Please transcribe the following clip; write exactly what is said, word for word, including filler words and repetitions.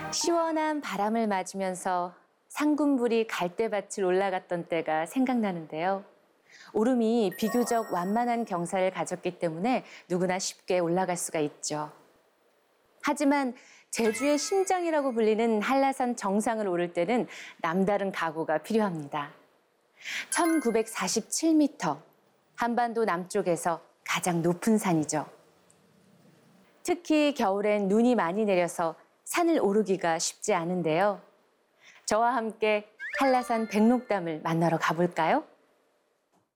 시원한 바람을 맞으면서 상군불이 갈대밭을 올라갔던 때가 생각나는데요. 오름이 비교적 완만한 경사를 가졌기 때문에 누구나 쉽게 올라갈 수가 있죠. 하지만 제주의 심장이라고 불리는 한라산 정상을 오를 때는 남다른 각오가 필요합니다. 천구백사십칠 미터, 한반도 남쪽에서 가장 높은 산이죠. 특히 겨울엔 눈이 많이 내려서 산을 오르기가 쉽지 않은데요. 저와 함께 한라산 백록담을 만나러 가볼까요?